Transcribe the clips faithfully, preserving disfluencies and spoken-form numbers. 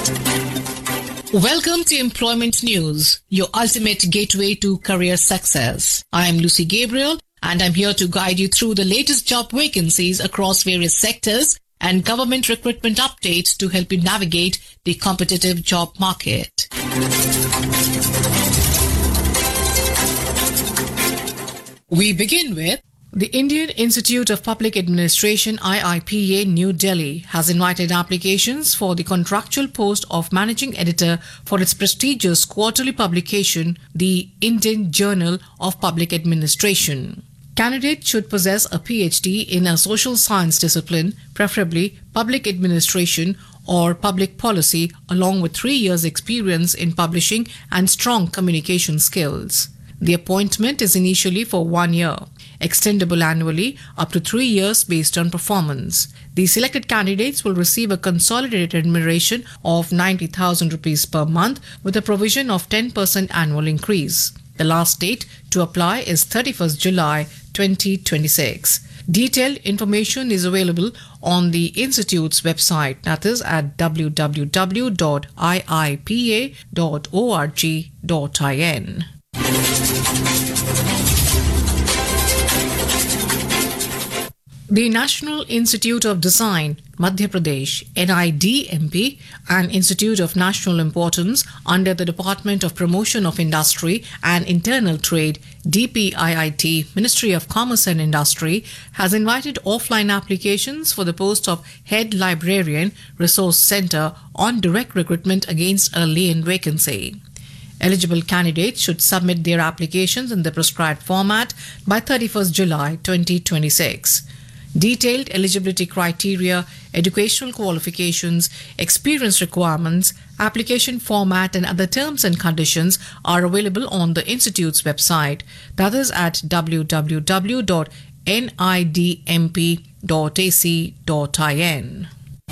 Welcome to Employment News, your ultimate gateway to career success. I am Lucy Gabriel, and I'm here to guide you through the latest job vacancies across various sectors and government recruitment updates to help you navigate the competitive job market. We begin with the Indian Institute of Public Administration I I P A New Delhi has invited applications for the contractual post of managing editor for its prestigious quarterly publication, the Indian Journal of Public Administration. Candidates should possess a P H D in a social science discipline, preferably public administration or public policy, along with three years' experience in publishing and strong communication skills. The appointment is initially for one year, extendable annually up to three years based on performance. The selected candidates will receive a consolidated remuneration of ninety thousand rupees per month with a provision of ten percent annual increase. The last date to apply is thirty-first July twenty twenty-six. Detailed information is available on the Institute's website, that is at w w w dot i i p a dot org dot in. The National Institute of Design, Madhya Pradesh, N I D M P, an institute of national importance under the Department of Promotion of Industry and Internal Trade, D P I I T, Ministry of Commerce and Industry, has invited offline applications for the post of Head Librarian, Resource Center on direct recruitment against a lay-in vacancy. Eligible candidates should submit their applications in the prescribed format by thirty-first July twenty twenty-six. Detailed eligibility criteria, educational qualifications, experience requirements, application format and other terms and conditions are available on the Institute's website, that is at w w w dot n i d m p dot a c dot in.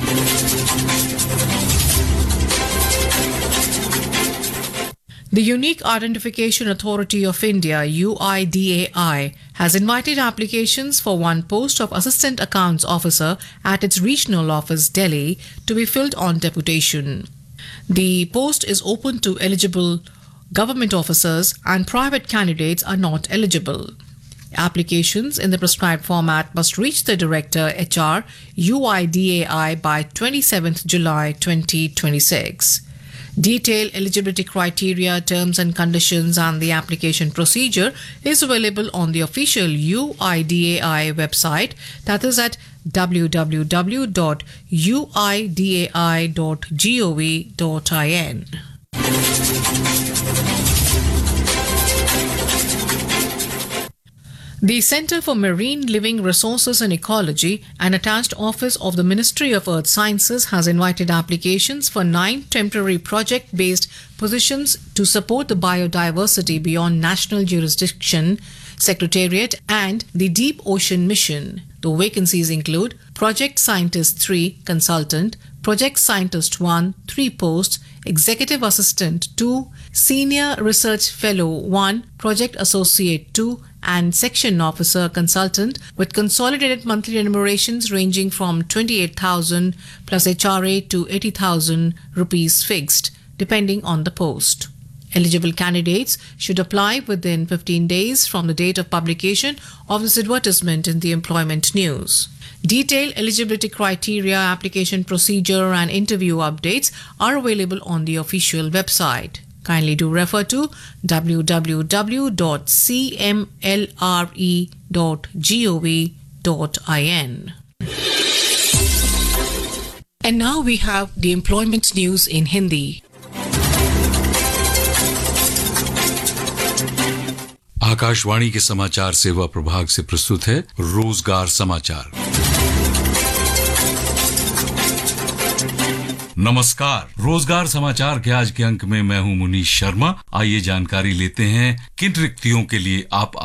The Unique Identification Authority of India, U I D A I, has invited applications for one post of Assistant Accounts Officer at its regional office, Delhi, to be filled on deputation. The post is open to eligible government officers and private candidates are not eligible. Applications in the prescribed format must reach the Director H R, U I D A I by twenty-seventh July twenty twenty-six. Detailed eligibility criteria, terms and conditions and the application procedure is available on the official U I D A I website, that is at w w w dot u i d a i dot gov dot in. The Centre for Marine Living Resources and Ecology, an attached office of the Ministry of Earth Sciences, has invited applications for nine temporary project-based positions to support the biodiversity beyond national jurisdiction, Secretariat and the Deep Ocean Mission. The vacancies include Project Scientist three, Consultant, Project Scientist one, three posts, Executive Assistant two, Senior Research Fellow one, Project Associate two, and Section Officer Consultant with consolidated monthly remunerations ranging from twenty-eight thousand plus H R A to eighty thousand rupees fixed, depending on the post. Eligible candidates should apply within fifteen days from the date of publication of this advertisement in the Employment News. Detailed eligibility criteria, application procedure and interview updates are available on the official website. Kindly do refer to w w w dot c m l r e dot gov dot in. And now we have the Employment News in Hindi. Akashvani के समाचार सेवा प्रभाग से प्रस्तुत है रोजगार समाचार। नमस्कार, रोजगार समाचार के आज के अंक में मैं हूं मुनीश शर्मा। आइए जानकारी लेते हैं किन रिक्तियों के लिए आप